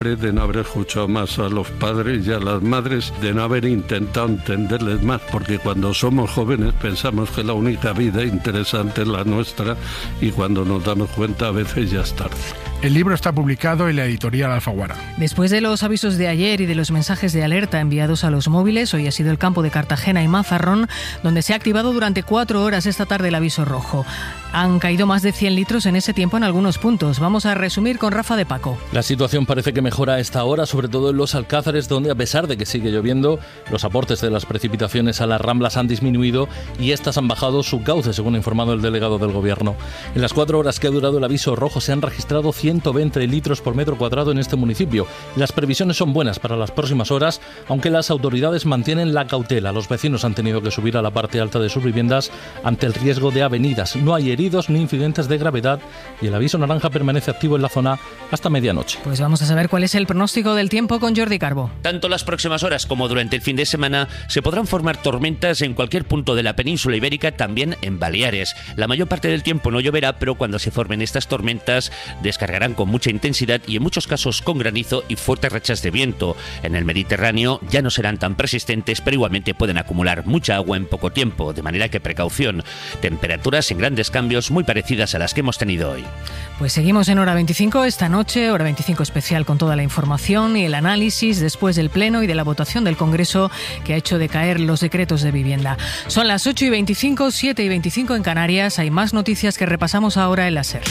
de no haber escuchado más a los padres y a las madres, de no haber intentado entenderles más, porque cuando somos jóvenes pensamos que la única vida interesante es la nuestra y cuando nos damos cuenta a veces ya es tarde. El libro está publicado en la editorial Alfaguara. Después de los avisos de ayer y de los mensajes de alerta enviados a los móviles, hoy ha sido el campo de Cartagena y Mazarrón donde se ha activado durante 4 horas esta tarde el aviso rojo. Han caído más de 100 litros en ese tiempo en algunos puntos. Vamos a resumir con Rafa de Paco. La situación parece que mejora a esta hora, sobre todo en los Alcázares, donde a pesar de que sigue lloviendo, los aportes de las precipitaciones a las ramblas han disminuido y estas han bajado su cauce, según ha informado el delegado del Gobierno. En las 4 horas que ha durado el aviso rojo se han registrado 120 litros por metro cuadrado en este municipio. Las previsiones son buenas para las próximas horas, aunque las autoridades mantienen la cautela. Los vecinos han tenido que subir a la parte alta de sus viviendas ante el riesgo de avenidas. No hay heridos ni incidentes de gravedad y el aviso naranja permanece activo en la zona hasta medianoche. Pues vamos a saber cuál es el pronóstico del tiempo con Jordi Carbo. Tanto las próximas horas como durante el fin de semana se podrán formar tormentas en cualquier punto de la península ibérica, también en Baleares. La mayor parte del tiempo no lloverá, pero cuando se formen estas tormentas descargarán con mucha intensidad y en muchos casos con granizo y fuertes rachas de viento. En el Mediterráneo ya no serán tan persistentes, pero igualmente pueden acumular mucha agua en poco tiempo, de manera que precaución. Temperaturas en grandes cambios muy parecidas a las que hemos tenido hoy. Pues seguimos en Hora 25 esta noche, Hora 25 especial con toda la información y el análisis después del Pleno y de la votación del Congreso que ha hecho decaer los decretos de vivienda. Son las 8:25, 7:25 en Canarias. Hay más noticias que repasamos ahora en la SER.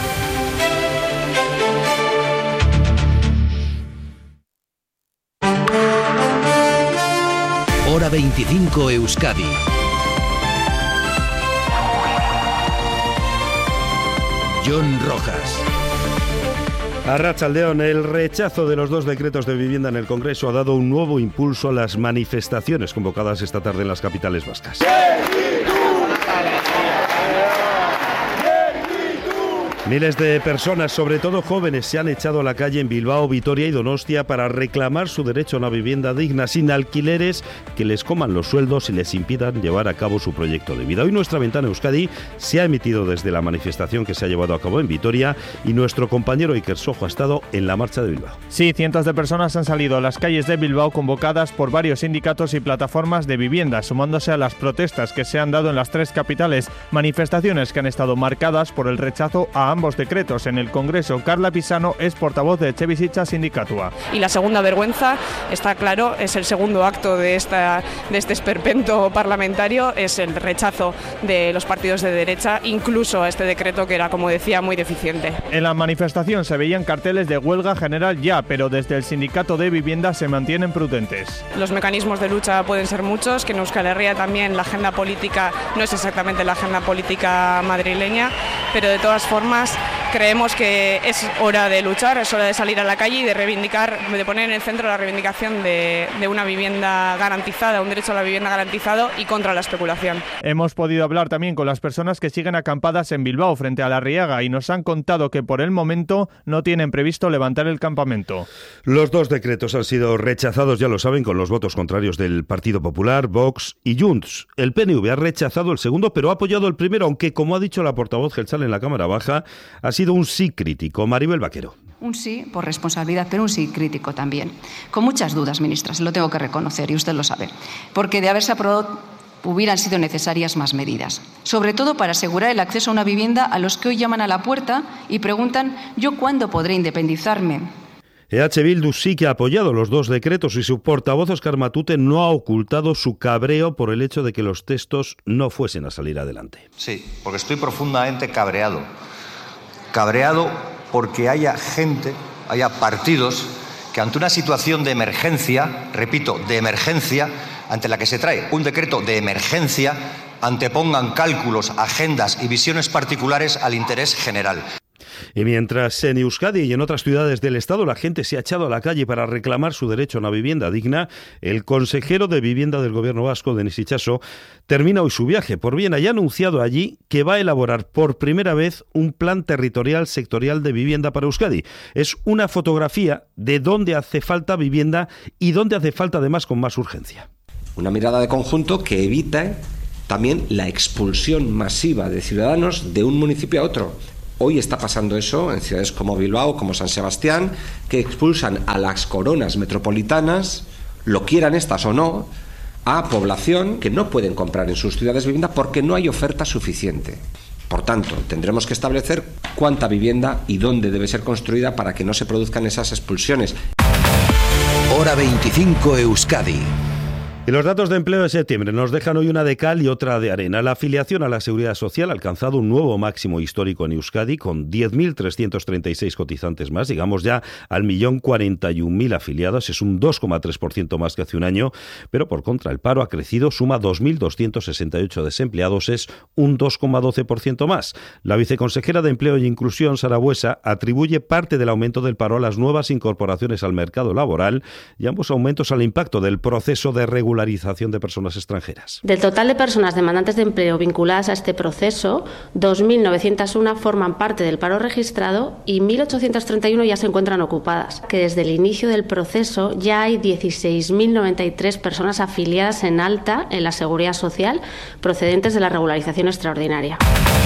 Hora 25 Euskadi. Jon Rojas. Arratsaldeon, el rechazo de los 2 decretos de vivienda en el Congreso ha dado un nuevo impulso a las manifestaciones convocadas esta tarde en las capitales vascas. Miles de personas, sobre todo jóvenes, se han echado a la calle en Bilbao, Vitoria y Donostia para reclamar su derecho a una vivienda digna, sin alquileres que les coman los sueldos y les impidan llevar a cabo su proyecto de vida. Hoy nuestra ventana Euskadi se ha emitido desde la manifestación que se ha llevado a cabo en Vitoria y nuestro compañero Iker Sojo ha estado en la marcha de Bilbao. Sí, cientos de personas han salido a las calles de Bilbao convocadas por varios sindicatos y plataformas de vivienda, sumándose a las protestas que se han dado en las 3 capitales, manifestaciones que han estado marcadas por el rechazo a ambos decretos. En el Congreso, Carla Pisano es portavoz de Etxebizitza Sindikatua. Y la segunda vergüenza, está claro, es el segundo acto de este esperpento parlamentario, es el rechazo de los partidos de derecha, incluso a este decreto que era, como decía, muy deficiente. En la manifestación se veían carteles de huelga general ya, pero desde el sindicato de vivienda se mantienen prudentes. Los mecanismos de lucha pueden ser muchos, que en Euskal Herria también la agenda política no es exactamente la agenda política madrileña, pero de todas formas creemos que es hora de luchar, es hora de salir a la calle y de reivindicar, de poner en el centro la reivindicación de una vivienda garantizada, un derecho a la vivienda garantizado y contra la especulación. Hemos podido hablar también con las personas que siguen acampadas en Bilbao frente a la Arriaga y nos han contado que por el momento no tienen previsto levantar el campamento. Los 2 decretos han sido rechazados, ya lo saben, con los votos contrarios del Partido Popular, Vox y Junts. El PNV ha rechazado el segundo, pero ha apoyado el primero, aunque, como ha dicho la portavoz Geltzale en la Cámara Baja, ha sido un sí crítico. Maribel Vaquero. Un sí por responsabilidad, pero un sí crítico también. Con muchas dudas, ministra, se lo tengo que reconocer y usted lo sabe. Porque de haberse aprobado hubieran sido necesarias más medidas. Sobre todo para asegurar el acceso a una vivienda a los que hoy llaman a la puerta y preguntan ¿yo cuándo podré independizarme? EH Bildu sí que ha apoyado los 2 decretos y su portavoz Óscar Matute no ha ocultado su cabreo por el hecho de que los textos no fuesen a salir adelante. Sí, porque estoy profundamente cabreado. Cabreado porque haya gente, haya partidos que ante una situación de emergencia, repito, de emergencia, ante la que se trae un decreto de emergencia, antepongan cálculos, agendas y visiones particulares al interés general. Y mientras en Euskadi y en otras ciudades del Estado la gente se ha echado a la calle para reclamar su derecho a una vivienda digna, el consejero de Vivienda del Gobierno vasco, Denis Itxaso, termina hoy su viaje por Viena y ha anunciado allí que va a elaborar por primera vez un plan territorial sectorial de vivienda para Euskadi. Es una fotografía de dónde hace falta vivienda y dónde hace falta además con más urgencia. Una mirada de conjunto que evita también la expulsión masiva de ciudadanos de un municipio a otro. Hoy está pasando eso en ciudades como Bilbao, como San Sebastián, que expulsan a las coronas metropolitanas, lo quieran estas o no, a población que no pueden comprar en sus ciudades vivienda porque no hay oferta suficiente. Por tanto, tendremos que establecer cuánta vivienda y dónde debe ser construida para que no se produzcan esas expulsiones. Hora 25 Euskadi. Y los datos de empleo de septiembre nos dejan hoy una de cal y otra de arena. La afiliación a la Seguridad Social ha alcanzado un nuevo máximo histórico en Euskadi, con 10.336 cotizantes más. Llegamos ya al 1.041.000 afiliados, es un 2,3% más que hace un año, pero por contra el paro ha crecido, suma 2.268 desempleados, es un 2,12% más. La viceconsejera de Empleo e Inclusión, Sara Buesa, atribuye parte del aumento del paro a las nuevas incorporaciones al mercado laboral y ambos aumentos al impacto del proceso de regularización de personas extranjeras. Del total de personas demandantes de empleo vinculadas a este proceso, 2.901 forman parte del paro registrado y 1.831 ya se encuentran ocupadas, que desde el inicio del proceso ya hay 16.093 personas afiliadas en alta en la Seguridad Social procedentes de la regularización extraordinaria.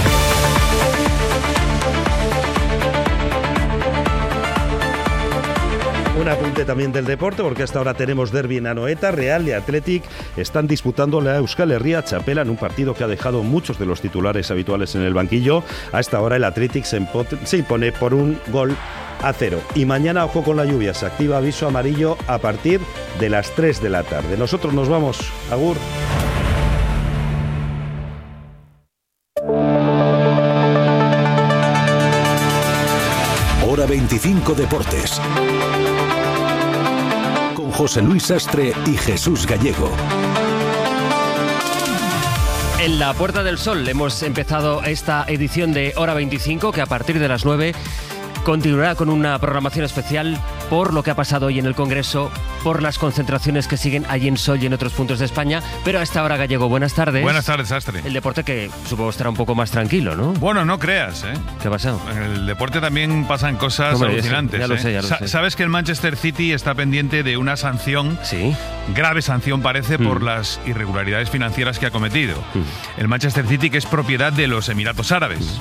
Un apunte también del deporte, porque hasta ahora tenemos derbi en Anoeta. Real y Athletic están disputando la Euskal Herria Txapela en un partido que ha dejado muchos de los titulares habituales en el banquillo. A esta hora el Athletic se impone por 1-0. Y mañana, ojo con la lluvia, se activa aviso amarillo a partir de las 3 de la tarde. Nosotros nos vamos. Agur. Hora 25 Deportes. José Luis Sastre y Jesús Gallego. En la Puerta del Sol hemos empezado esta edición de Hora 25, que a partir de las 9 continuará con una programación especial por lo que ha pasado hoy en el Congreso, por las concentraciones que siguen allí en Sol y en otros puntos de España. Pero a esta hora, Gallego, buenas tardes. Buenas tardes, Sastre. El deporte que supongo estará un poco más tranquilo, ¿no? Bueno, no creas, ¿eh? ¿Qué ha pasado? En el deporte también pasan cosas alucinantes. Ya lo sé. Sabes que el Manchester City está pendiente de una sanción, grave sanción parece, por las irregularidades financieras que ha cometido. El Manchester City, que es propiedad de los Emiratos Árabes.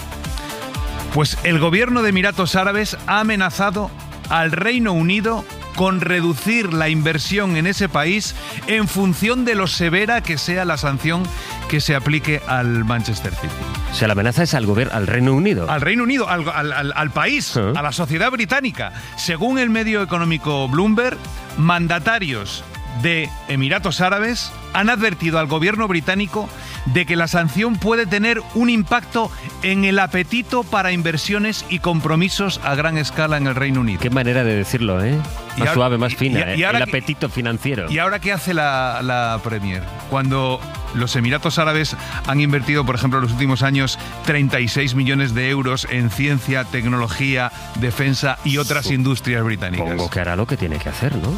Pues el gobierno de Emiratos Árabes ha amenazado al Reino Unido con reducir la inversión en ese país en función de lo severa que sea la sanción que se aplique al Manchester City. O sea, la amenaza es al Reino Unido. Al Reino Unido, al país, a la sociedad británica. Según el medio económico Bloomberg, mandatarios de Emiratos Árabes han advertido al gobierno británico de que la sanción puede tener un impacto en el apetito para inversiones y compromisos a gran escala en el Reino Unido. Qué manera de decirlo, ¿eh? Más suave, más fina, el apetito financiero. ¿Y ahora qué hace la Premier? Cuando los Emiratos Árabes han invertido, por ejemplo, en los últimos años 36 millones de euros en ciencia, tecnología, defensa y otras industrias británicas. Supongo que hará lo que tiene que hacer, ¿no?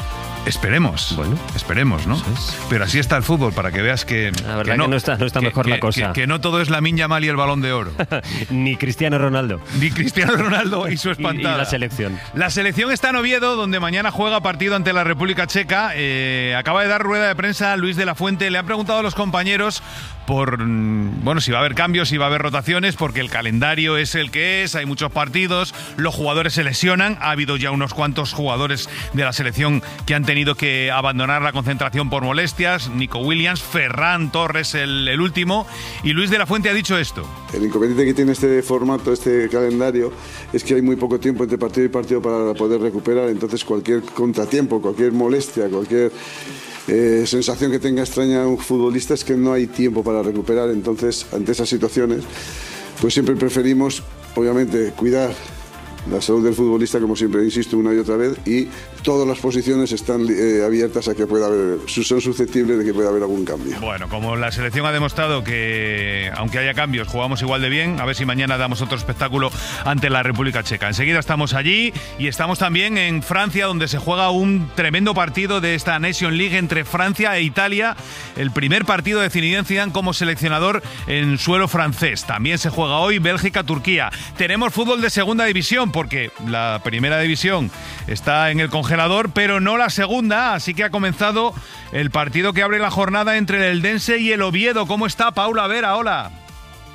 Esperemos, ¿no? Pero así está el fútbol, para que veas que... La verdad que no está mejor la cosa. Que no todo es Lamine Yamal y el Balón de Oro. Ni Cristiano Ronaldo. Ni Cristiano Ronaldo y su espantada. Y la selección. La selección está en Oviedo, donde mañana juega partido ante la República Checa. Acaba de dar rueda de prensa Luis de la Fuente. Le han preguntado a los compañeros por, si va a haber cambios, si va a haber rotaciones, porque el calendario es el que es, hay muchos partidos, los jugadores se lesionan, ha habido ya unos cuantos jugadores de la selección que han tenido que abandonar la concentración por molestias, Nico Williams, Ferran Torres el último, y Luis de la Fuente ha dicho esto. El inconveniente que tiene este formato, este calendario, es que hay muy poco tiempo entre partido y partido para poder recuperar, entonces cualquier contratiempo, cualquier molestia, cualquier sensación que tenga extraña un futbolista es que no hay tiempo para recuperar. Entonces, ante esas situaciones, pues siempre preferimos, obviamente, cuidar la salud del futbolista, como siempre insisto una y otra vez, y todas las posiciones están abiertas a que pueda haber, son susceptibles de que pueda haber algún cambio. Bueno, como la selección ha demostrado que, aunque haya cambios, jugamos igual de bien, a ver si mañana damos otro espectáculo ante la República Checa. Enseguida estamos allí y estamos también en Francia, donde se juega un tremendo partido de esta Nation League entre Francia e Italia, el primer partido de Zinedine Zidane como seleccionador en suelo francés. También se juega hoy Bélgica-Turquía. Tenemos fútbol de segunda división, porque la primera división está en el congelador, pero no la segunda, así que ha comenzado el partido que abre la jornada entre el Eldense y el Oviedo. ¿Cómo está Paula Vera? Hola.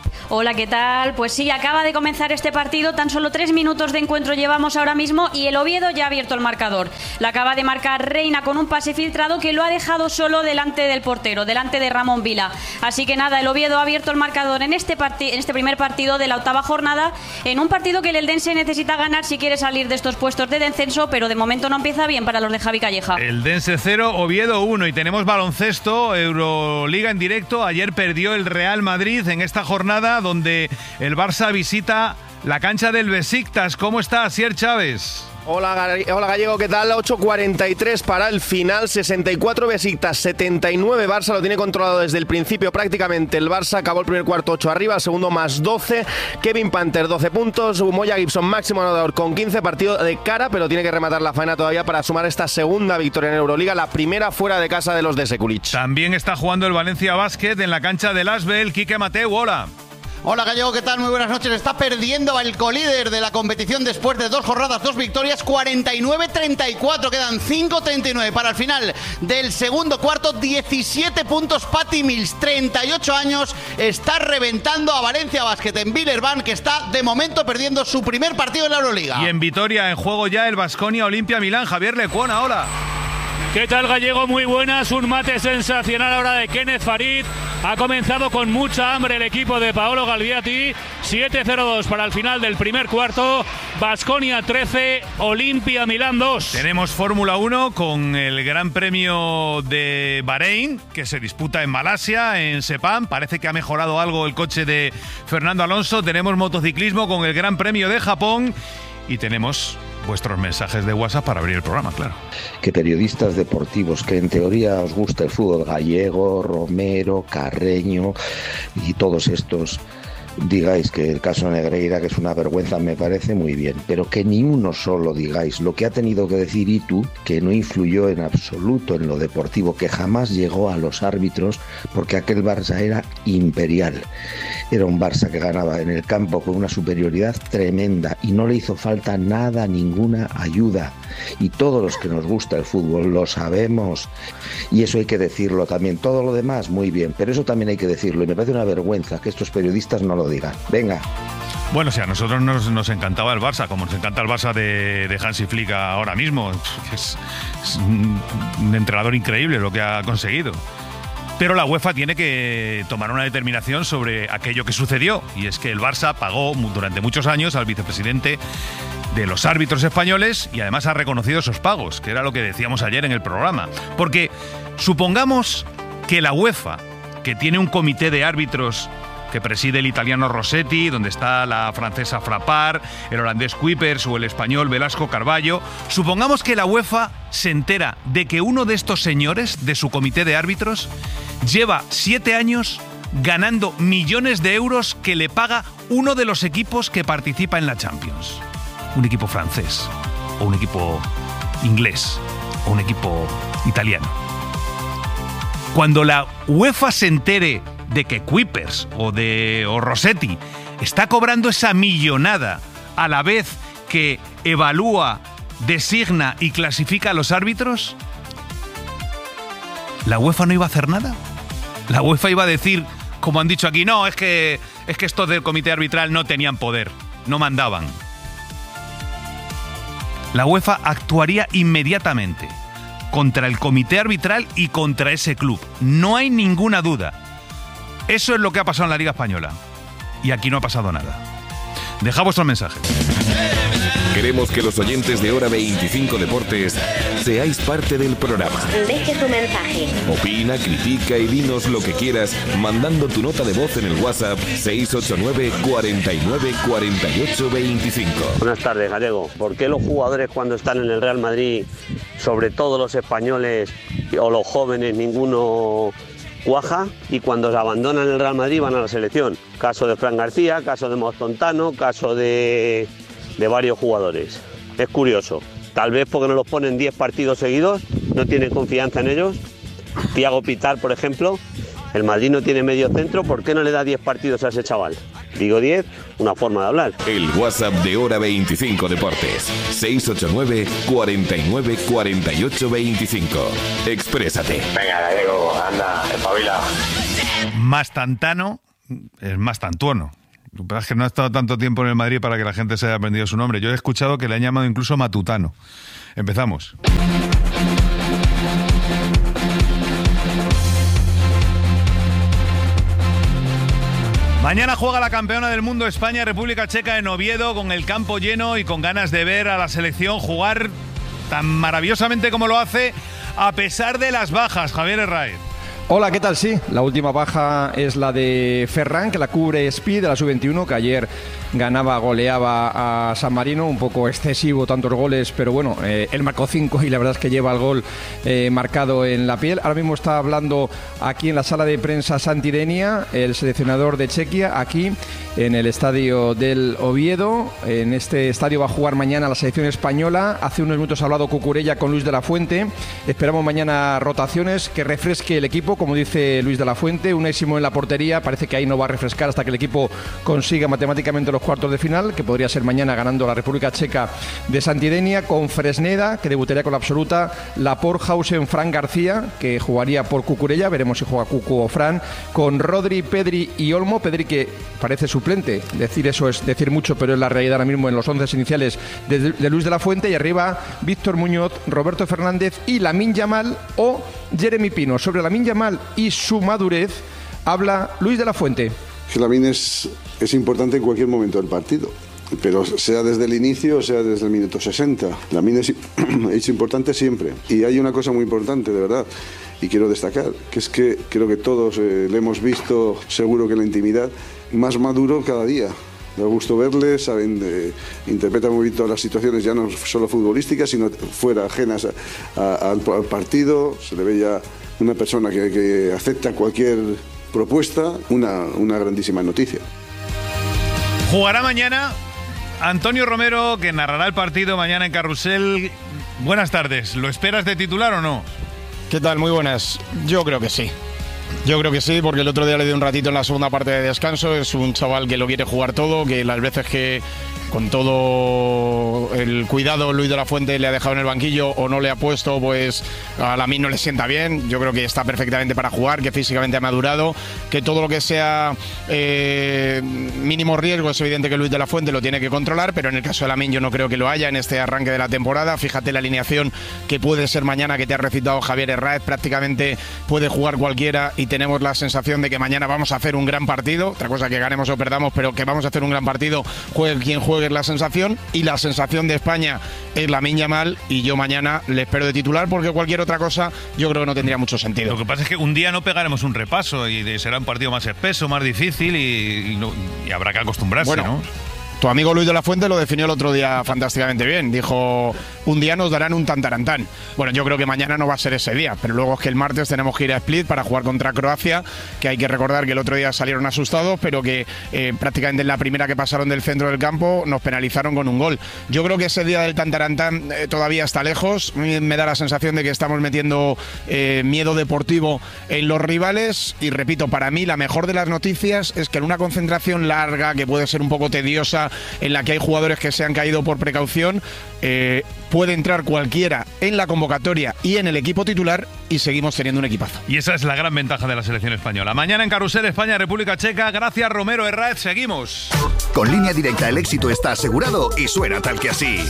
Hola, ¿qué tal? Pues sí, acaba de comenzar este partido, tan solo 3 minutos de encuentro llevamos ahora mismo y el Oviedo ya ha abierto el marcador. La acaba de marcar Reina con un pase filtrado que lo ha dejado solo delante del portero, delante de Ramón Vila. Así que nada, el Oviedo ha abierto el marcador en este primer partido de la 8ª jornada, en un partido que el Eldense necesita ganar si quiere salir de estos puestos de descenso, pero de momento no empieza bien para los de Javi Calleja. El Eldense 0, Oviedo 1 y tenemos baloncesto, Euroliga en directo. Ayer perdió el Real Madrid en esta jornada donde el Barça visita la cancha del Besiktas. ¿Cómo está Asier Chávez? Hola Gallego, ¿qué tal? 8:43 para el final, 64 Besiktas, 79 Barça, lo tiene controlado desde el principio prácticamente. El Barça acabó el primer cuarto 8 arriba, el segundo más 12, Kevin Panther 12 puntos, Moya Gibson máximo anotador con 15, partido de cara, pero tiene que rematar la faena todavía para sumar esta segunda victoria en Euroliga, la primera fuera de casa de los de Sekulic. También está jugando el Valencia Basket en la cancha del Asbel. Quique Mateu, hola. Hola Gallego, ¿qué tal? Muy buenas noches. Está perdiendo el colíder de la competición después de 2 jornadas, 2 victorias, 49-34. Quedan 5:39 para el final del segundo cuarto. 17 puntos Patty Mills, 38 años. Está reventando a Valencia Basket en Villeurbanne, que está de momento perdiendo su primer partido en la Euroliga. Y en Vitoria, en juego ya el Baskonia Olimpia Milán. Javier Lecuona, hola. ¿Qué tal, Gallego? Muy buenas. Un mate sensacional ahora de Kenneth Farid. Ha comenzado con mucha hambre el equipo de Paolo Galviati. 7-0-2 para el final del primer cuarto. Baskonia 13, Olimpia Milán 2. Tenemos Fórmula 1 con el Gran Premio de Bahrein, que se disputa en Malasia, en Sepang. Parece que ha mejorado algo el coche de Fernando Alonso. Tenemos motociclismo con el Gran Premio de Japón. Y tenemos vuestros mensajes de WhatsApp para abrir el programa, claro. Que periodistas deportivos que en teoría os gusta el fútbol, Gallego, Romero, Carreño y todos estos, digáis que el caso Negreira, que es una vergüenza, me parece muy bien, pero que ni uno solo digáis lo que ha tenido que decir Itu, que no influyó en absoluto en lo deportivo, que jamás llegó a los árbitros, porque aquel Barça era imperial. Era un Barça que ganaba en el campo con una superioridad tremenda y no le hizo falta nada, ninguna ayuda. Y todos los que nos gusta el fútbol lo sabemos. Y eso hay que decirlo también. Todo lo demás, muy bien, pero eso también hay que decirlo. Y me parece una vergüenza que estos periodistas no lo digan. Venga. Bueno, sí, a nosotros nos encantaba el Barça, como nos encanta el Barça de Hansi Flick ahora mismo. Es un entrenador increíble lo que ha conseguido. Pero la UEFA tiene que tomar una determinación sobre aquello que sucedió, y es que el Barça pagó durante muchos años al vicepresidente de los árbitros españoles y además ha reconocido esos pagos, que era lo que decíamos ayer en el programa. Porque supongamos que la UEFA, que tiene un comité de árbitros que preside el italiano Rossetti, donde está la francesa Frappart, el holandés Kuipers o el español Velasco Carballo, supongamos que la UEFA se entera de que uno de estos señores de su comité de árbitros lleva 7 años ganando millones de euros que le paga uno de los equipos que participa en la Champions. Un equipo francés, o un equipo inglés, o un equipo italiano. Cuando la UEFA se entere de que Kuipers o Rossetti está cobrando esa millonada a la vez que evalúa, designa y clasifica a los árbitros, ¿la UEFA no iba a hacer nada? La UEFA iba a decir, como han dicho aquí, no, es que estos del comité arbitral no tenían poder, no mandaban. La UEFA actuaría inmediatamente contra el comité arbitral y contra ese club. No hay ninguna duda. Eso es lo que ha pasado en la Liga Española. Y aquí no ha pasado nada. Dejad vuestros mensajes. Queremos que los oyentes de Hora 25 Deportes seáis parte del programa. Deje su mensaje. Opina, critica y dinos lo que quieras mandando tu nota de voz en el WhatsApp 689 49 48 25. Buenas tardes, Gallego. ¿Por qué los jugadores cuando están en el Real Madrid, sobre todo los españoles o los jóvenes, ninguno cuaja, y cuando se abandonan el Real Madrid van a la selección? Caso de Fran García, caso de Mostontano, caso de varios jugadores. Es curioso. Tal vez porque no los ponen 10 partidos seguidos, no tienen confianza en ellos. Thiago Pitar, por ejemplo, el Madrid no tiene medio centro, ¿por qué no le da 10 partidos a ese chaval? Digo 10, una forma de hablar. El WhatsApp de Hora 25 Deportes, 689 49 48 25. Exprésate. Venga, Gallego, anda, espabila. Mastantano, es más tantuono. Lo que pasa es que no ha estado tanto tiempo en el Madrid para que la gente se haya aprendido su nombre. Yo he escuchado que le han llamado incluso Matutano. Empezamos. Mañana juega la campeona del mundo España, República Checa en Oviedo, con el campo lleno y con ganas de ver a la selección jugar tan maravillosamente como lo hace, a pesar de las bajas. Javier Herráez. Hola, ¿qué tal? Sí, la última baja es la de Ferran, que la cubre Speed de la Sub-21, que ayer goleaba a San Marino, un poco excesivo tantos goles, pero bueno, él marcó 5 y la verdad es que lleva el gol marcado en la piel. Ahora mismo está hablando aquí en la sala de prensa Santi Denia, el seleccionador de Chequia, aquí en el estadio del Oviedo. En este estadio va a jugar mañana la selección española. Hace unos minutos ha hablado Cucurella con Luis de la Fuente. Esperamos mañana rotaciones, que refresque el equipo, como dice Luis de la Fuente. Unai Simón en la portería, parece que ahí no va a refrescar hasta que el equipo consiga matemáticamente los cuartos de final, que podría ser mañana ganando la República Checa de Santi Denia, con Fresneda, que debutaría con la absoluta, Laporthausen, Fran García, que jugaría por Cucurella, veremos si juega Cucu o Fran, con Rodri, Pedri y Olmo. Pedri, que parece suplente, decir eso es decir mucho, pero es la realidad ahora mismo en los 11 iniciales de Luis de la Fuente, y arriba Víctor Muñoz, Roberto Fernández y Lamine Yamal o Jeremy Pino. Sobre Lamine Yamal y su madurez habla Luis de la Fuente. Lamine es importante en cualquier momento del partido, pero sea desde el inicio o sea desde el minuto 60. Lamine es importante siempre. Y hay una cosa muy importante, de verdad, y quiero destacar, que es que creo que todos le hemos visto, seguro que en la intimidad, más maduro cada día. Da gusto verle, saben, interpreta muy bien todas las situaciones, ya no solo futbolísticas, sino fuera, ajenas al partido. Se le ve ya una persona que acepta cualquier propuesta, una grandísima noticia. Jugará mañana Antonio Romero, que narrará el partido mañana en Carrusel. Buenas tardes, ¿lo esperas de titular o no? ¿Qué tal? Muy buenas. Yo creo que sí. Porque el otro día le di un ratito en la segunda parte de descanso. Es un chaval que lo quiere jugar todo, que las veces que con todo el cuidado Luis de la Fuente le ha dejado en el banquillo o no le ha puesto, pues a Lamine no le sienta bien. Yo creo que está perfectamente para jugar, que físicamente ha madurado, que todo lo que sea mínimo riesgo es evidente que Luis de la Fuente lo tiene que controlar, pero en el caso de Lamine yo no creo que lo haya en este arranque de la temporada. Fíjate la alineación que puede ser mañana, que te ha recitado Javier Herráez, prácticamente puede jugar cualquiera y tenemos la sensación de que mañana vamos a hacer un gran partido. Otra cosa que ganemos o perdamos, pero que vamos a hacer un gran partido, juegue quien juegue, es la sensación, y la sensación de España es Lamine Yamal, y yo mañana le espero de titular, porque cualquier otra cosa yo creo que no tendría mucho sentido. Lo que pasa es que un día no pegaremos un repaso y será un partido más espeso, más difícil y habrá que acostumbrarse, ¿no? Tu amigo Luis de la Fuente lo definió el otro día fantásticamente bien. Dijo, un día nos darán un tantarantán. Bueno, yo creo que mañana no va a ser ese día, pero luego es que el martes tenemos que ir a Split para jugar contra Croacia, que hay que recordar que el otro día salieron asustados, pero que prácticamente en la primera que pasaron del centro del campo nos penalizaron con un gol. Yo creo que ese día del tantarantán todavía está lejos. Me da la sensación de que estamos metiendo miedo deportivo en los rivales, y repito, para mí la mejor de las noticias es que en una concentración larga, que puede ser un poco tediosa, en la que hay jugadores que se han caído por precaución, puede entrar cualquiera en la convocatoria y en el equipo titular, y seguimos teniendo un equipazo. Y esa es la gran ventaja de la selección española. Mañana en Carrusel, España, República Checa. Gracias, Romero Herráez. Seguimos. Con Línea Directa el éxito está asegurado y suena tal que así.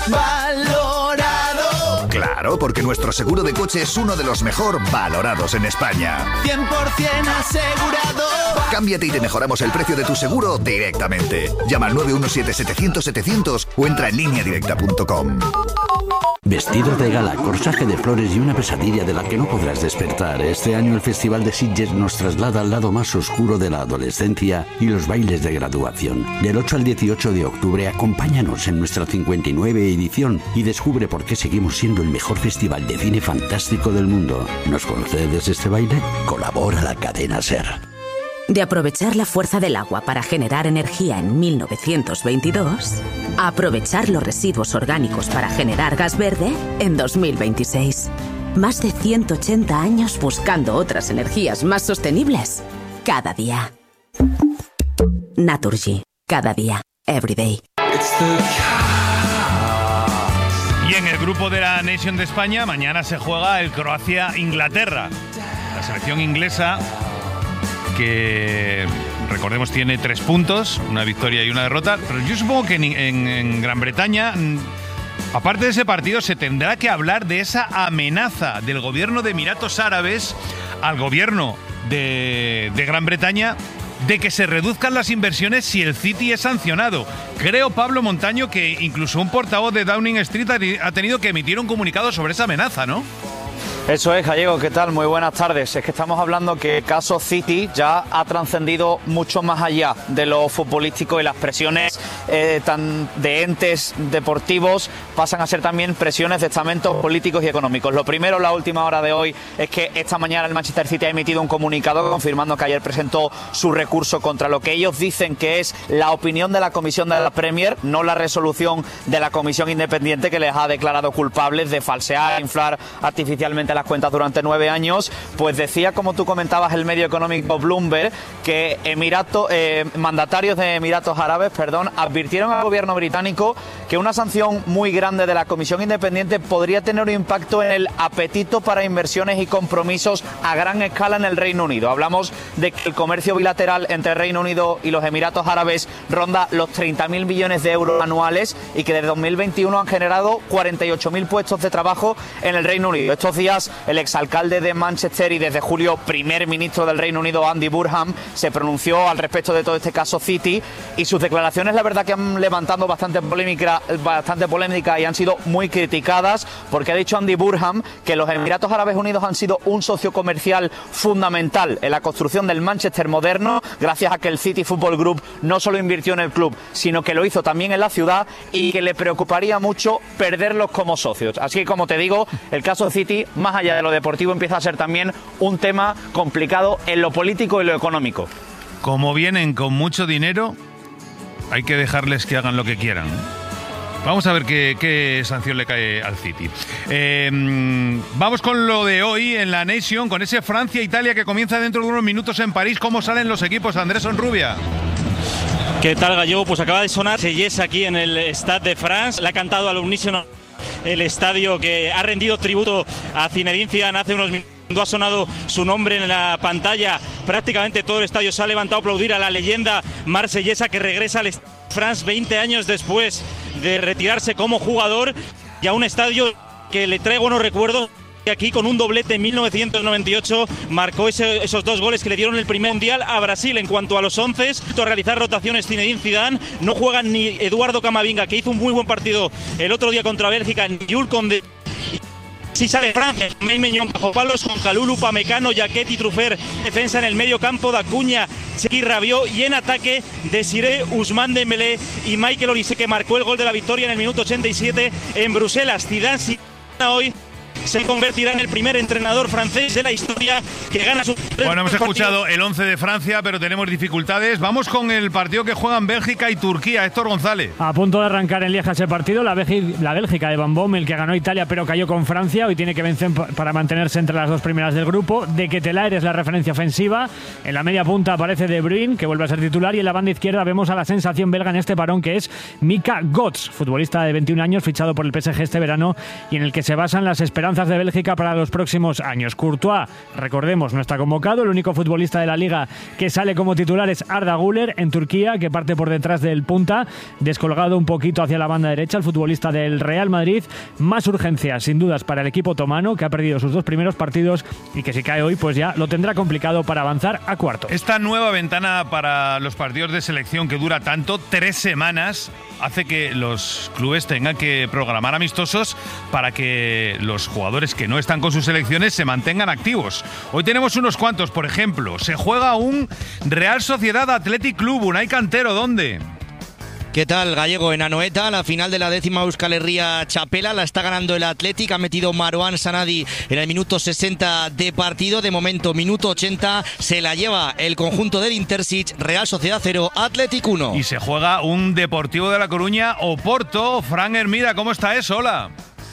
Valorado. Claro, porque nuestro seguro de coche es uno de los mejor valorados en España. 100% asegurado. Cámbiate y te mejoramos el precio de tu seguro directamente. Llama al 917-700-700 o entra en lineadirecta.com. Vestido de gala, corsaje de flores y una pesadilla de la que no podrás despertar. Este año el Festival de Sitges nos traslada al lado más oscuro de la adolescencia y los bailes de graduación. Del 8 al 18 de octubre, acompáñanos en nuestra 59 edición y descubre por qué seguimos siendo el mejor festival de cine fantástico del mundo. ¿Nos concedes este baile? Colabora la cadena SER. De aprovechar la fuerza del agua para generar energía en 1922, a aprovechar los residuos orgánicos para generar gas verde en 2026. Más de 180 años buscando otras energías más sostenibles cada día. Naturgy. Cada día. Every day. Y en el grupo de la Nation de España, mañana se juega el Croacia-Inglaterra. La selección inglesa, que recordemos, tiene 3 puntos, una victoria y una derrota, pero yo supongo que en Gran Bretaña, aparte de ese partido, se tendrá que hablar de esa amenaza del gobierno de Emiratos Árabes al gobierno de Gran Bretaña de que se reduzcan las inversiones si el City es sancionado. Creo, Pablo Montaño, que incluso un portavoz de Downing Street ha tenido que emitir un comunicado sobre esa amenaza, ¿no? Eso es, Gallego, ¿qué tal? Muy buenas tardes. Es que estamos hablando que el caso City ya ha trascendido mucho más allá de lo futbolístico y las presiones de entes deportivos pasan a ser también presiones de estamentos políticos y económicos. Lo primero, la última hora de hoy, es que esta mañana el Manchester City ha emitido un comunicado confirmando que ayer presentó su recurso contra lo que ellos dicen que es la opinión de la Comisión de la Premier, no la resolución de la Comisión Independiente que les ha declarado culpables de falsear, inflar artificialmente las cuentas durante 9 años. Pues decía, como tú comentabas, el medio económico Bloomberg, que mandatarios de Emiratos Árabes, advirtieron al gobierno británico que una sanción muy grande de la Comisión Independiente podría tener un impacto en el apetito para inversiones y compromisos a gran escala en el Reino Unido. Hablamos de que el comercio bilateral entre el Reino Unido y los Emiratos Árabes ronda los 30.000 millones de euros anuales y que desde 2021 han generado 48.000 puestos de trabajo en el Reino Unido. Estos días el exalcalde de Manchester y desde julio primer ministro del Reino Unido, Andy Burnham, se pronunció al respecto de todo este caso City, y sus declaraciones, la verdad, que han levantado bastante polémica y han sido muy criticadas, porque ha dicho Andy Burnham que los Emiratos Árabes Unidos han sido un socio comercial fundamental en la construcción del Manchester moderno, gracias a que el City Football Group no solo invirtió en el club, sino que lo hizo también en la ciudad, y que le preocuparía mucho perderlos como socios. Así que, como te digo, el caso City, más allá de lo deportivo, empieza a ser también un tema complicado en lo político y lo económico. Como vienen con mucho dinero, hay que dejarles que hagan lo que quieran. Vamos a ver qué sanción le cae al City. Vamos con lo de hoy en la Nation, con ese Francia-Italia que comienza dentro de unos minutos en París. ¿Cómo salen los equipos, Andrés Onrubia? ¿Qué tal, Gallego? Pues acaba de sonar Seyes aquí en el Stade de France. Le ha cantado al unísono el estadio, que ha rendido tributo a Zinedine Zidane hace unos minutos. Cuando ha sonado su nombre en la pantalla, prácticamente todo el estadio se ha levantado a aplaudir a la leyenda marsellesa que regresa al Stade de France 20 años después de retirarse como jugador, y a un estadio que le trae buenos recuerdos. Aquí, con un doblete en 1998, marcó esos 2 goles que le dieron el primer mundial a Brasil. En cuanto a los 11, a realizar rotaciones Zinedine Zidane, no juegan ni Eduardo Camavinga, que hizo un muy buen partido el otro día contra Bélgica, ni Jules Koundé. Si sale Francia, Meñón bajo palos con Kalulu, Pamecano, Jaquet y Trufer. Defensa en el medio campo, Dacuña, Chequi, Rabiot, y en ataque Desiré, Ousmane Dembélé y Michael Olise, que marcó el gol de la victoria en el minuto 87 en Bruselas. Zidane hoy se convertirá en el primer entrenador francés de la historia que gana su... Bueno, hemos escuchado el 11 de Francia, pero tenemos dificultades. Vamos con el partido que juegan Bélgica y Turquía. Héctor González. A punto de arrancar en Lieja ese partido, la Bélgica de Van Bommel, que ganó Italia pero cayó con Francia. Hoy tiene que vencer para mantenerse entre las 2 primeras del grupo. De Ketelaere es la referencia ofensiva. En la media punta aparece De Bruyne, que vuelve a ser titular, y en la banda izquierda vemos a la sensación belga en este parón, que es Mika Götze, futbolista de 21 años, fichado por el PSG este verano, y en el que se basan las esperanzas de Bélgica para los próximos años. Courtois, recordemos, no está convocado. El único futbolista de la liga que sale como titular es Arda Güler en Turquía, que parte por detrás del punta, descolgado un poquito hacia la banda derecha, el futbolista del Real Madrid. Más urgencia, sin dudas, para el equipo otomano, que ha perdido sus 2 primeros partidos y que si cae hoy, pues ya lo tendrá complicado para avanzar a cuartos. Esta nueva ventana para los partidos de selección, que dura tanto, 3 semanas, hace que los clubes tengan que programar amistosos para que los jugadores que no están con sus selecciones se mantengan activos. Hoy tenemos unos cuantos. Por ejemplo, se juega un Real Sociedad Athletic Club, Unai Cantero. ¿Dónde? ¿Qué tal, Gallego? En Anoeta, la final de la 10ª Euskal Herria Txapela la está ganando el Athletic. Ha metido Marouane Sanadi en el minuto 60 de partido. De momento, minuto 80, se la lleva el conjunto del Intersic. Real Sociedad 0, Athletic 1. Y se juega un Deportivo de La Coruña, Oporto. Fran Hermida, ¿cómo está eso? Hola.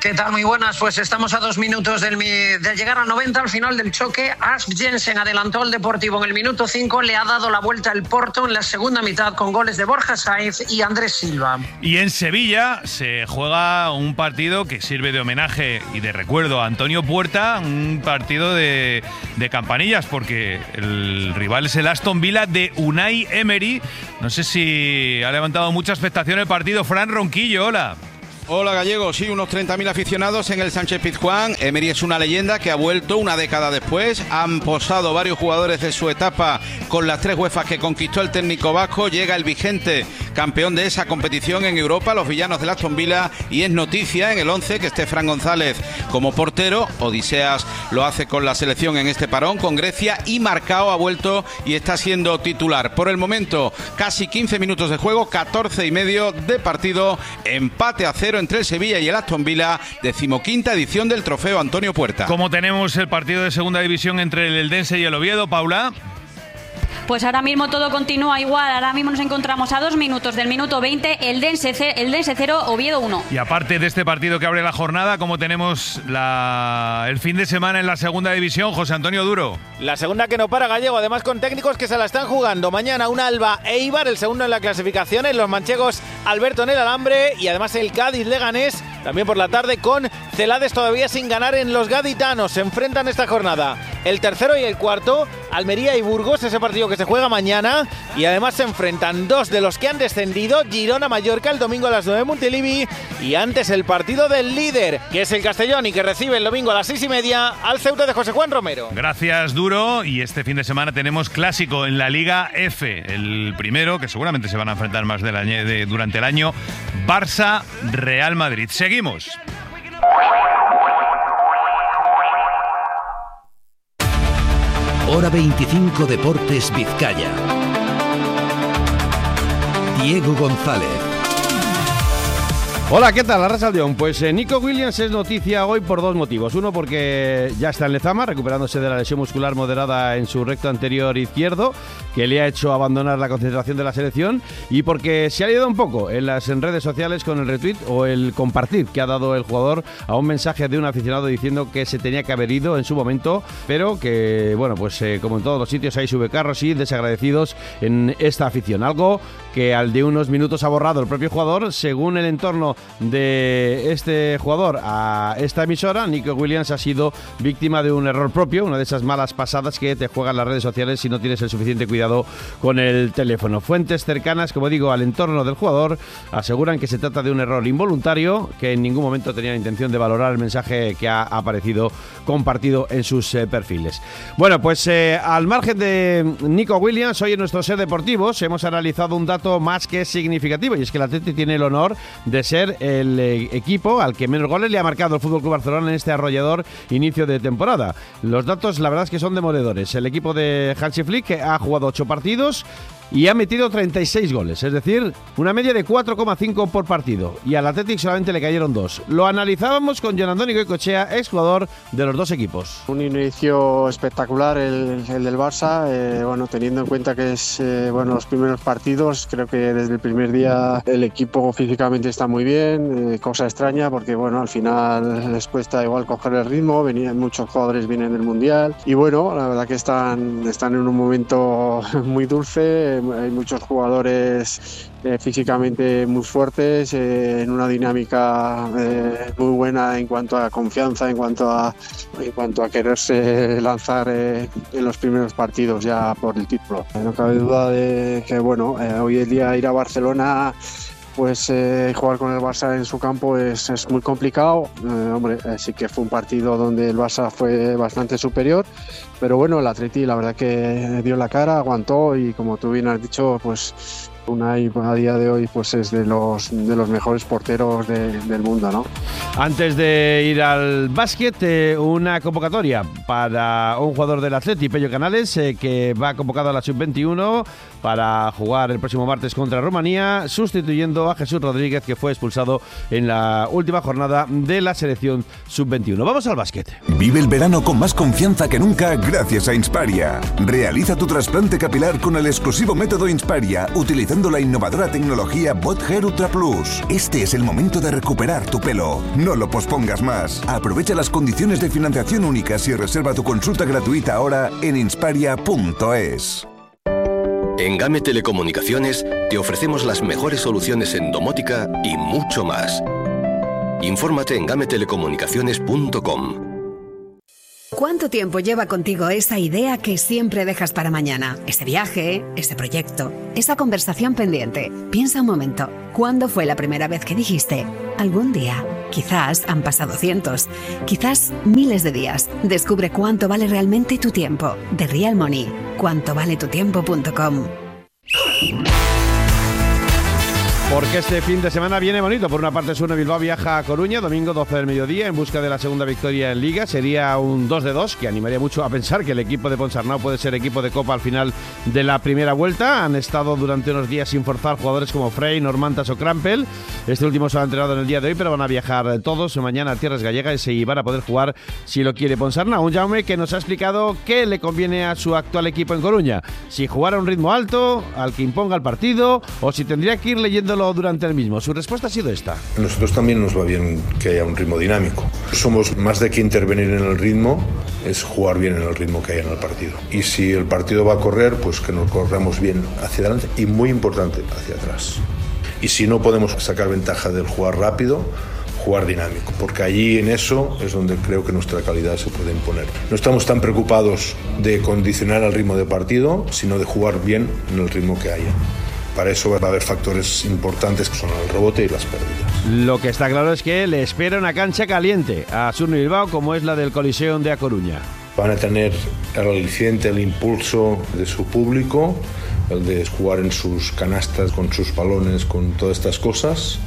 ¿Qué tal? Muy buenas. Pues estamos a 2 minutos de llegar a 90 al final del choque. Ask Jensen adelantó al Deportivo en el minuto 5. Le ha dado la vuelta el Porto en la segunda mitad con goles de Borja Sainz y Andrés Silva. Y en Sevilla se juega un partido que sirve de homenaje y de recuerdo a Antonio Puerta, un partido de campanillas, porque el rival es el Aston Villa de Unai Emery. No sé si ha levantado mucha expectación el partido. Fran Ronquillo, hola. Hola Gallego, sí, unos 30.000 aficionados en el Sánchez Pizjuán. Emery es una leyenda que ha vuelto una década después. Han posado varios jugadores de su etapa con las 3 UEFAs que conquistó el técnico vasco. Llega el vigente campeón de esa competición en Europa, los villanos del Aston Villa, y es noticia en el 11 que esté Fran González como portero. Odiseas lo hace con la selección en este parón con Grecia, y Marcao ha vuelto y está siendo titular. Por el momento, casi 15 minutos de juego, 14,5 de partido, empate a 0 entre el Sevilla y el Aston Villa, 15ª edición del trofeo Antonio Puerta. ¿Cómo tenemos el partido de segunda división entre el Eldense y el Oviedo, Paula? Pues ahora mismo todo continúa igual. Ahora mismo nos encontramos a 2 minutos del minuto 20. Eldense 0, Oviedo 1. Y aparte de este partido que abre la jornada, ¿cómo tenemos el fin de semana en la segunda división, José Antonio Duro? La segunda que no para, Gallego, además con técnicos que se la están jugando. Mañana un Alba Eibar, el segundo en la clasificación, en los manchegos Alberto en el Alambre, y además el Cádiz Leganés, también por la tarde, con Celades todavía sin ganar en los gaditanos. Se enfrentan esta jornada el tercero y el cuarto, Almería y Burgos, ese partido que se juega mañana, y además se enfrentan 2 de los que han descendido, Girona-Mallorca el domingo a las 9 en Montilivi, y antes el partido del líder, que es el Castellón, y que recibe el domingo a las 6:30 al Ceuta de José Juan Romero. Gracias, Duro. Y este fin de semana tenemos clásico en la Liga F, el primero, que seguramente se van a enfrentar más durante el año, Barça-Real Madrid. Seguimos. Hora 25 Deportes Vizcaya. Diego González. Hola, ¿qué tal? Arrasaldón. Pues Nico Williams es noticia hoy por 2 motivos. Uno, porque ya está en Lezama, recuperándose de la lesión muscular moderada en su recto anterior izquierdo, que le ha hecho abandonar la concentración de la selección, y porque se ha liado un poco en las redes sociales con el retweet o el compartir que ha dado el jugador a un mensaje de un aficionado diciendo que se tenía que haber ido en su momento, pero que, bueno, pues como en todos los sitios hay subecarros y desagradecidos en esta afición. Algo que al de unos minutos ha borrado el propio jugador. Según el entorno de este jugador a esta emisora, Nico Williams ha sido víctima de un error propio, una de esas malas pasadas que te juegan las redes sociales si no tienes el suficiente cuidado con el teléfono. Fuentes cercanas, como digo, al entorno del jugador aseguran que se trata de un error involuntario, que en ningún momento tenía la intención de valorar el mensaje que ha aparecido compartido en sus perfiles. Bueno, pues al margen de Nico Williams, hoy en nuestro Ser Deportivos hemos analizado un dato más que significativo, y es que el Atleti tiene el honor de ser el equipo al que menos goles le ha marcado el FC Barcelona en este arrollador inicio de temporada. Los datos, la verdad es que son demoledores. El equipo de Hansi Flick ha jugado 8 partidos y ha metido 36 goles, es decir, una media de 4,5 por partido, y al Athletic solamente le cayeron 2. Lo analizábamos con Jon Andoni Goicoechea, exjugador de los 2 equipos. Un inicio espectacular el del Barça, bueno, teniendo en cuenta que es los primeros partidos. Creo que desde el primer día el equipo físicamente está muy bien, cosa extraña porque bueno, al final les cuesta igual coger el ritmo, muchos jugadores vienen del Mundial y bueno, la verdad que están en un momento muy dulce. Hay muchos jugadores físicamente muy fuertes, en una dinámica muy buena en cuanto a confianza, en cuanto a quererse lanzar en los primeros partidos ya por el título. No cabe duda de que hoy en día ir a Barcelona, pues jugar con el Barça en su campo es muy complicado. Sí que fue un partido donde el Barça fue bastante superior, pero bueno, el Atleti la verdad que dio la cara, aguantó y como tú bien has dicho, pues Unai a día de hoy pues es de los mejores porteros del mundo, ¿no? Antes de ir al básquet, una convocatoria para un jugador del Atleti, Pello Canales, que va convocado a la Sub-21 para jugar el próximo martes contra Rumanía, sustituyendo a Jesús Rodríguez, que fue expulsado en la última jornada de la selección Sub-21. Vamos al básquet. Vive el verano con más confianza que nunca gracias a Insparia. Realiza tu trasplante capilar con el exclusivo método Insparia, utilizando utilizando la innovadora tecnología Bot Hair Ultra Plus. Este es el momento de recuperar tu pelo. No lo pospongas más. Aprovecha las condiciones de financiación únicas y reserva tu consulta gratuita ahora en insparia.es. En GAME Telecomunicaciones te ofrecemos las mejores soluciones en domótica y mucho más. Infórmate en gametelecomunicaciones.com. ¿Cuánto tiempo lleva contigo esa idea que siempre dejas para mañana? Ese viaje, ese proyecto, esa conversación pendiente. Piensa un momento, ¿cuándo fue la primera vez que dijiste algún día? Quizás han pasado cientos, quizás miles de días. Descubre cuánto vale realmente tu tiempo. The Real Money. cuantovaletutiempo.com. Porque este fin de semana viene bonito. Por una parte, Osasuna Bilbao viaja a Coruña, domingo 12 del mediodía, en busca de la segunda victoria en Liga. Sería un 2-2, que animaría mucho a pensar que el equipo de Ponsarnau puede ser equipo de Copa al final de la primera vuelta. Han estado durante unos días sin forzar jugadores como Frey, Normantas o Krampel. Este último se ha entrenado en el día de hoy, pero van a viajar todos mañana a tierras gallegas y van a poder jugar si lo quiere Ponsarnau. Un Jaume que nos ha explicado qué le conviene a su actual equipo en Coruña. Si jugar a un ritmo alto, al que imponga el partido, o si tendría que ir leyéndolo durante el mismo. Su respuesta ha sido esta. A nosotros también nos va bien que haya un ritmo dinámico. Somos más de que intervenir en el ritmo, es jugar bien en el ritmo que hay en el partido. Y si el partido va a correr, pues que nos corramos bien hacia adelante y, muy importante, hacia atrás. Y si no podemos sacar ventaja del jugar rápido, jugar dinámico, porque allí en eso es donde creo que nuestra calidad se puede imponer. No estamos tan preocupados de condicionar el ritmo de partido, sino de jugar bien en el ritmo que haya. Para eso va a haber factores importantes que son el rebote y las pérdidas. Lo que está claro es que le espera una cancha caliente a Osasuna Bilbao, como es la del Coliseum de A Coruña. Van a tener el aliciente, el impulso de su público, el de jugar en sus canastas, con sus balones, con todas estas cosas,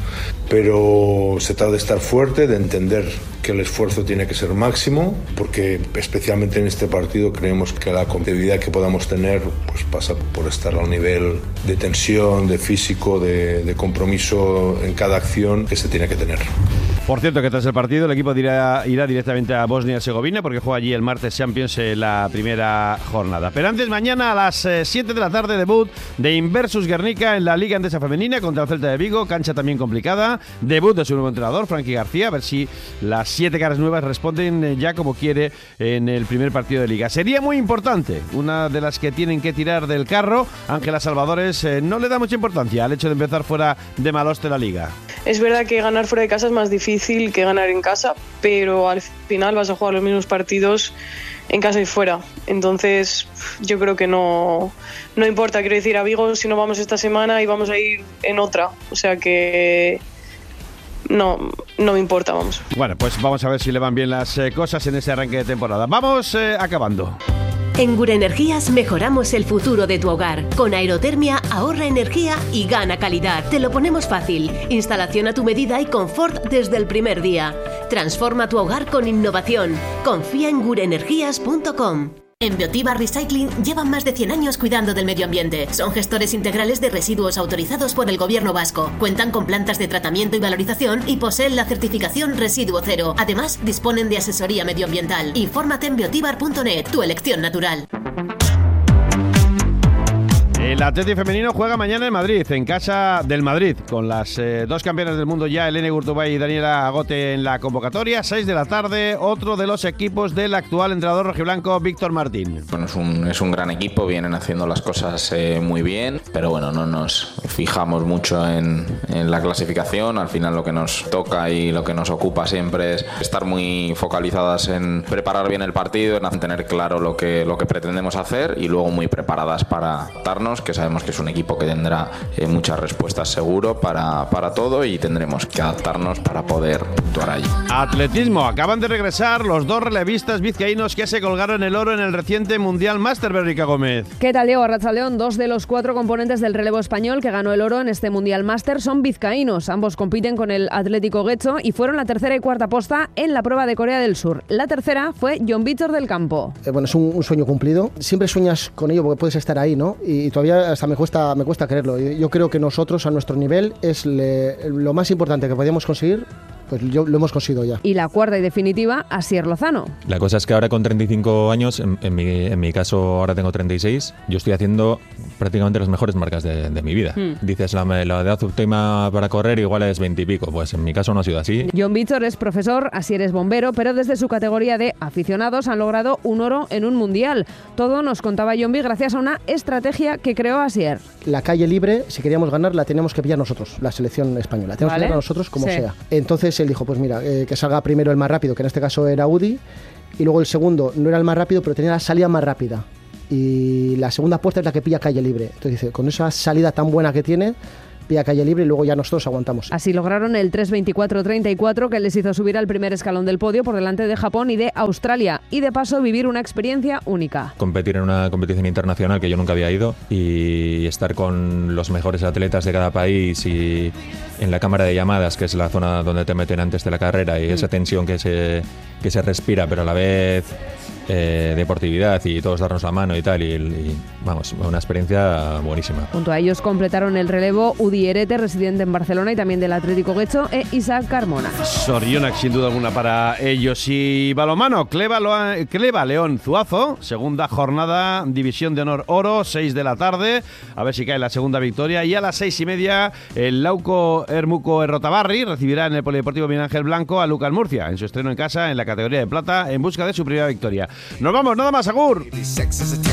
pero se trata de estar fuerte, de entender que el esfuerzo tiene que ser máximo, porque especialmente en este partido creemos que la competitividad que podamos tener pues pasa por estar al nivel de tensión, de físico, de compromiso en cada acción que se tiene que tener. Por cierto, que tras el partido el equipo irá directamente a Bosnia-Herzegovina, porque juega allí el martes Champions la primera jornada. Pero antes, mañana a las 7 de la tarde, debut de Inversus Guernica en la Liga Endesa Femenina contra el Celta de Vigo, cancha también complicada. Debut de su nuevo entrenador, Frankie García, a ver si las 7 caras nuevas responden ya como quiere en el primer partido de Liga. Sería muy importante, una de las que tienen que tirar del carro. Ángela Salvadores no le da mucha importancia al hecho de empezar fuera de Maloste la Liga. Es verdad que ganar fuera de casa es más difícil que ganar en casa, pero al final vas a jugar los mismos partidos en casa y fuera. Entonces yo creo que no importa. Quiero decir, a Vigo si no vamos esta semana y vamos a ir en otra. O sea que no me importa, vamos. Bueno, pues vamos a ver si le van bien las cosas en ese arranque de temporada. Vamos acabando. En Gure Energías mejoramos el futuro de tu hogar. Con aerotermia ahorra energía y gana calidad. Te lo ponemos fácil. Instalación a tu medida y confort desde el primer día. Transforma tu hogar con innovación. Confía en gureenergias.com. En Biotiba Recycling llevan más de 100 años cuidando del medio ambiente. Son gestores integrales de residuos autorizados por el Gobierno vasco. Cuentan con plantas de tratamiento y valorización y poseen la certificación Residuo Cero. Además, disponen de asesoría medioambiental. Infórmate en biotibar.net, tu elección natural. El Atleti femenino juega mañana en Madrid, en casa del Madrid, con las dos campeonas del mundo ya, Elena Gurtubay y Daniela Agote en la convocatoria. 6 de la tarde, otro de los equipos del actual entrenador rojiblanco, Víctor Martín. Bueno, es un gran equipo, vienen haciendo las cosas muy bien, pero bueno, no nos fijamos mucho en la clasificación. Al final lo que nos toca y lo que nos ocupa siempre es estar muy focalizadas en preparar bien el partido, en tener claro lo que pretendemos hacer y luego muy preparadas para adaptarnos, que sabemos que es un equipo que tendrá muchas respuestas seguro para todo y tendremos que adaptarnos para poder puntuar allí. Atletismo, acaban de regresar los dos relevistas vizcaínos que se colgaron el oro en el reciente Mundial Máster, Verónica Gómez. ¿Qué tal, Diego? Arratsaldeón. 2 de los 4 componentes del relevo español que ganó el oro en este Mundial Máster son vizcaínos. Ambos compiten con el Atlético Guecho y fueron la tercera y cuarta posta en la prueba de Corea del Sur. La tercera fue John Víctor del Campo. Bueno, es un sueño cumplido. Siempre sueñas con ello porque puedes estar ahí, ¿no? Y todavía hasta me cuesta creerlo. Yo creo que nosotros, a nuestro nivel, es lo más importante que podíamos conseguir pues lo hemos conseguido ya. Y la cuarta y definitiva, Asier Lozano. La cosa es que ahora con 35 años, en mi caso ahora tengo 36, yo estoy haciendo prácticamente las mejores marcas de mi vida. Dices, la edad óptima para correr igual es 20 y pico, pues en mi caso no ha sido así. John Víctor es profesor, Asier es bombero, pero desde su categoría de aficionados han logrado un oro en un mundial. Todo nos contaba John V gracias a una estrategia que creó Asier. La calle libre, si queríamos ganar, la teníamos que pillar nosotros, la selección española. Tenemos que ganar nosotros como sea. Entonces él dijo, pues mira, que salga primero el más rápido, que en este caso era Udi, y luego el segundo no era el más rápido, pero tenía la salida más rápida. Y la segunda puerta es la que pilla calle libre. Entonces dice, con esa salida tan buena que tiene, pilla calle libre y luego ya nosotros aguantamos. Así lograron el 3:24:34 que les hizo subir al primer escalón del podio por delante de Japón y de Australia, y de paso vivir una experiencia única. Competir en una competición internacional que yo nunca había ido y estar con los mejores atletas de cada país y en la cámara de llamadas, que es la zona donde te meten antes de la carrera, y esa tensión que se respira, pero a la vez deportividad y todos darnos la mano y tal, y vamos, una experiencia buenísima. Junto a ellos completaron el relevo Udi Erete, residente en Barcelona y también del Atlético Guecho, e Isaac Carmona. Sorionak sin duda alguna para ellos. Y balonmano, Cleva León Zuazo, segunda jornada, División de Honor Oro, 6 de la tarde, a ver si cae la segunda victoria, y a las 6:30 el Lauco Hermuco Errotabarri recibirá en el Polideportivo Miguel Ángel Blanco a Lucas Murcia en su estreno en casa en la categoría de plata en busca de su primera victoria. Nos vamos, nada más, agur.